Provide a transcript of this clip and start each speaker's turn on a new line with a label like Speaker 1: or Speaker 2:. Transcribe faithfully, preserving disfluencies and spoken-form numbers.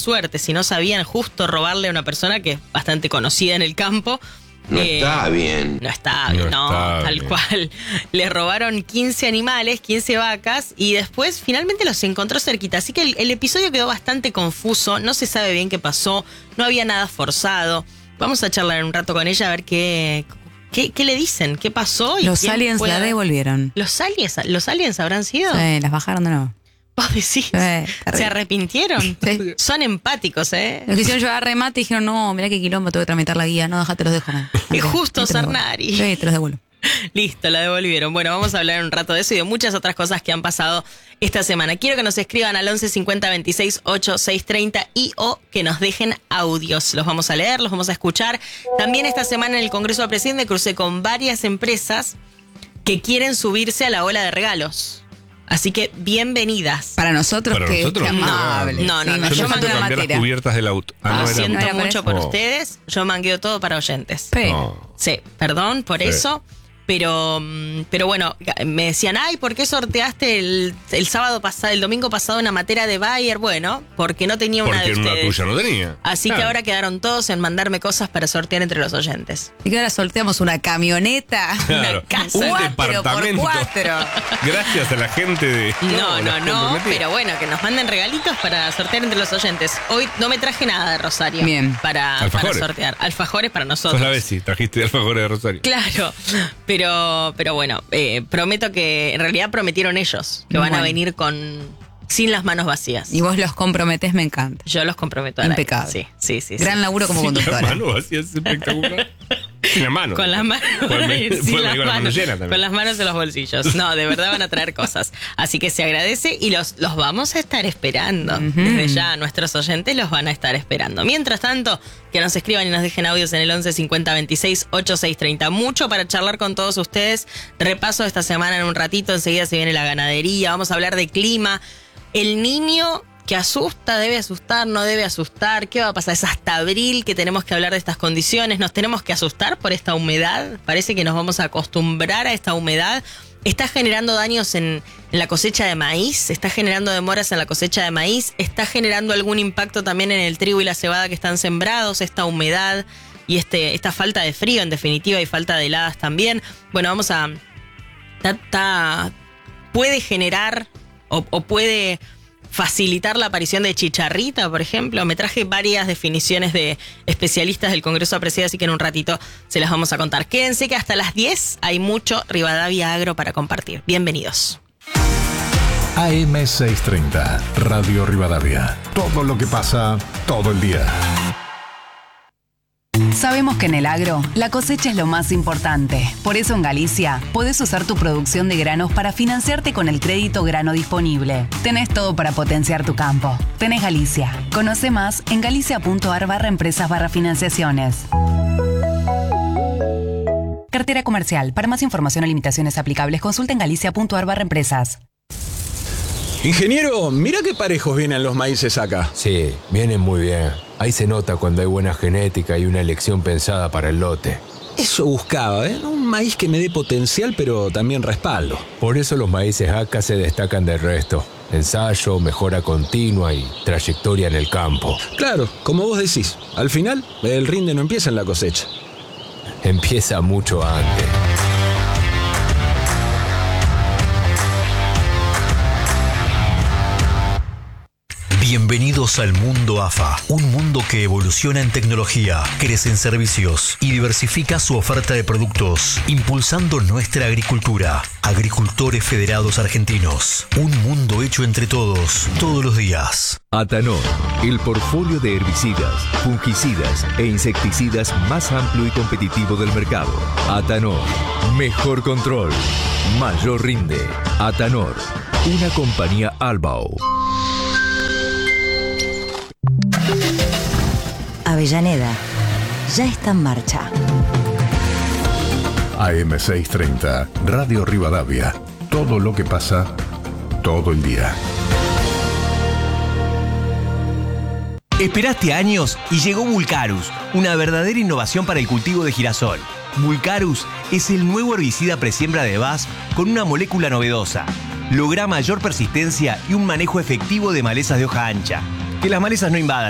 Speaker 1: suerte, si no sabían justo robarle a una persona que es bastante conocida en el campo.
Speaker 2: No
Speaker 1: eh,
Speaker 2: está bien.
Speaker 1: No está bien, no,
Speaker 3: no está
Speaker 1: tal
Speaker 3: bien.
Speaker 1: cual. Le robaron quince animales, quince vacas, y después finalmente los encontró cerquita. Así que el, el episodio quedó bastante confuso, no se sabe bien qué pasó, no había nada forzado. Vamos a charlar un rato con ella a ver qué, qué, qué le dicen, qué pasó. Y
Speaker 4: Los
Speaker 1: quién
Speaker 4: aliens
Speaker 1: puede-
Speaker 4: la devolvieron.
Speaker 1: ¿Los aliens, ¿Los aliens habrán sido?
Speaker 4: Sí, las bajaron de nuevo.
Speaker 1: ¿Vos decís?
Speaker 4: Sí,
Speaker 1: ¿Se
Speaker 4: terrible.
Speaker 1: arrepintieron?
Speaker 4: Sí.
Speaker 1: Son empáticos, ¿eh?
Speaker 4: Los quisieron llevar a remate y dijeron, no, mirá qué quilombo, tengo que tramitar la guía. No, déjate, los dejo. Man.
Speaker 1: Qué justo,
Speaker 4: Te los devuelvo.
Speaker 1: Sarnari.
Speaker 4: Sí, te los devuelvo.
Speaker 1: Listo, la devolvieron. Bueno, vamos a hablar un rato de eso y de muchas otras cosas que han pasado esta semana. Quiero que nos escriban al once cincuenta veintiséis ochenta y seis treinta y o que nos dejen audios. Los vamos a leer, los vamos a escuchar. También esta semana en el Congreso del Presidente crucé con varias empresas que quieren subirse a la ola de regalos. Así que bienvenidas.
Speaker 4: Para nosotros,
Speaker 3: Para
Speaker 4: que
Speaker 3: nosotros,
Speaker 4: amable.
Speaker 1: no, no,
Speaker 4: Sí,
Speaker 1: no,
Speaker 4: me
Speaker 1: yo
Speaker 4: falta
Speaker 1: mando
Speaker 4: una
Speaker 3: cambiar las
Speaker 4: materia.
Speaker 3: cubiertas del auto. Ah,
Speaker 1: Lo
Speaker 3: no, era-
Speaker 1: siento
Speaker 4: ¿No era por
Speaker 1: mucho
Speaker 4: eso?
Speaker 1: por
Speaker 3: Oh.
Speaker 1: ustedes. Yo mangueo todo para oyentes.
Speaker 4: Pe.
Speaker 3: No.
Speaker 1: Sí, perdón por
Speaker 3: Sí.
Speaker 1: eso. Pero, mm, pero bueno, me decían, ay, ¿por qué sorteaste el, el sábado pasado, el domingo pasado una materia de Bayer? Bueno, porque no tenía una de
Speaker 3: Porque una
Speaker 1: ustedes.
Speaker 3: tuya no tenía.
Speaker 1: Así que
Speaker 3: Claro.
Speaker 1: ahora quedaron todos en mandarme cosas para sortear entre los oyentes.
Speaker 4: Y que ahora sorteamos una camioneta.
Speaker 3: Claro,
Speaker 1: una casa.
Speaker 3: un
Speaker 4: Cuatro
Speaker 3: departamento.
Speaker 4: por cuatro.
Speaker 3: Gracias a la gente de...
Speaker 1: No, no,
Speaker 3: la
Speaker 1: no,
Speaker 3: comprometida.
Speaker 1: pero bueno, que nos manden regalitos para sortear entre los oyentes. Hoy no me traje nada de Rosario
Speaker 4: Bien.
Speaker 1: para, para
Speaker 3: Alfajores.
Speaker 1: sortear. Alfajores para nosotros.
Speaker 3: Sos la Bessi, trajiste alfajores de Rosario.
Speaker 1: Claro, pero, pero bueno, eh, prometo que en realidad prometieron ellos que van a
Speaker 4: Bueno.
Speaker 1: venir con sin las manos vacías.
Speaker 4: Y vos los comprometés, me encanta.
Speaker 1: Yo los comprometo. al aire.
Speaker 4: Impecable.
Speaker 1: Sí, sí, sí. sí.
Speaker 4: Gran laburo como
Speaker 3: Sin la
Speaker 4: conductora.
Speaker 3: mano, así es espectacular. Sin la mano.
Speaker 1: Con las manos.
Speaker 3: Pues me-
Speaker 1: sin
Speaker 3: pues me
Speaker 1: las
Speaker 3: digo la mano
Speaker 1: manos,
Speaker 3: llena también.
Speaker 1: con las manos en los bolsillos. No, de verdad van a traer cosas. Así que se agradece y los, los vamos a estar esperando.
Speaker 4: Ujú.
Speaker 1: Desde ya nuestros oyentes los van a estar esperando. Mientras tanto, que nos escriban y nos dejen audios en el once cincuenta veintiséis ochenta y seis treinta. Mucho para charlar con todos ustedes. Repaso esta semana en un ratito. Enseguida se viene la ganadería. Vamos a hablar de clima. El niño que asusta, debe asustar, no debe asustar. ¿Qué va a pasar? Es hasta abril que tenemos que hablar de estas condiciones. Nos tenemos que asustar por esta humedad. Parece que nos vamos a acostumbrar a esta humedad. Está generando daños en, en la cosecha de maíz, está generando demoras en la cosecha de maíz, está generando algún impacto también en el trigo y la cebada que están sembrados, esta humedad y este, esta falta de frío en definitiva y falta de heladas también. Bueno, vamos a... Ta, ta, puede generar o, o puede facilitar la aparición de chicharrita, por ejemplo. Me traje varias definiciones de especialistas del Congreso de Presidente, así que en un ratito se las vamos a contar. Quédense que hasta las diez hay mucho Rivadavia Agro para compartir. Bienvenidos.
Speaker 5: A M seiscientos treinta, Radio Rivadavia. Todo lo que pasa, todo el día.
Speaker 6: Sabemos que en el agro, la cosecha es lo más importante. Por eso en Galicia, podés usar tu producción de granos para financiarte con el crédito grano disponible. Tenés todo para potenciar tu campo. Tenés Galicia. Conoce más en galicia.ar barra empresas barra financiaciones. Cartera comercial. Para más información o limitaciones aplicables, consulta en galicia.ar barra empresas.
Speaker 7: Ingeniero, mira qué parejos vienen los maíces acá.
Speaker 8: Sí, vienen muy bien. Ahí se nota cuando hay buena genética y una elección pensada para el lote.
Speaker 7: Eso buscaba, ¿eh? Un maíz que me dé potencial, pero también respaldo.
Speaker 8: Por eso los maíces A C A se destacan del resto. Ensayo, mejora continua y trayectoria en el campo.
Speaker 7: Claro, como vos decís, al final el rinde no empieza en la cosecha.
Speaker 8: Empieza mucho antes.
Speaker 9: Bienvenidos al mundo A F A, un mundo que evoluciona en tecnología, crece en servicios y diversifica su oferta de productos, impulsando nuestra agricultura. Agricultores Federados Argentinos, un mundo hecho entre todos, todos los días.
Speaker 10: Atanor, el portfolio de herbicidas, fungicidas e insecticidas más amplio y competitivo del mercado. Atanor, mejor control, mayor rinde. Atanor, una compañía Albao.
Speaker 11: Avellaneda ya está en marcha.
Speaker 5: A M seiscientos treinta, Radio Rivadavia. Todo lo que pasa, todo el día.
Speaker 12: Esperaste años y llegó Mulcarus, una verdadera innovación para el cultivo de girasol. Mulcarus es el nuevo herbicida presiembra de B A S con una molécula novedosa. Logra mayor persistencia y un manejo efectivo de malezas de hoja ancha. Que las malezas no invadan